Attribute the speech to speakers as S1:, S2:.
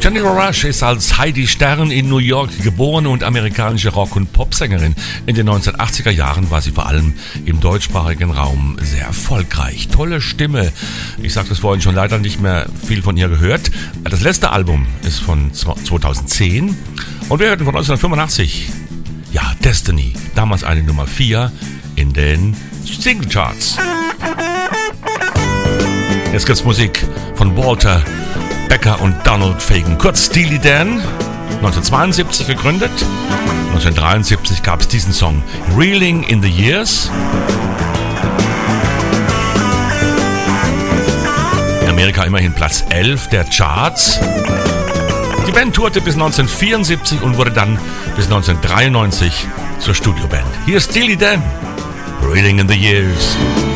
S1: Jennifer Rush ist als Heidi Stern in New York geboren und amerikanische Rock- und Popsängerin. In den 1980er Jahren war sie vor allem im deutschsprachigen Raum sehr erfolgreich. Tolle Stimme. Ich sagte es vorhin schon, leider nicht mehr viel von ihr gehört. Das letzte Album ist von 2010 und wir hörten von 1985, ja, Destiny. Damals eine Nummer 4 in den Singlecharts. Jetzt gibt's Musik von Walter Becker und Donald Fagen, kurz Steely Dan, 1972 gegründet. 1973 gab es diesen Song, Reeling in the Years. In Amerika immerhin Platz 11 der Charts. Die Band tourte bis 1974 und wurde dann bis 1993 zur Studioband. Hier ist Steely Dan, Reeling in the Years.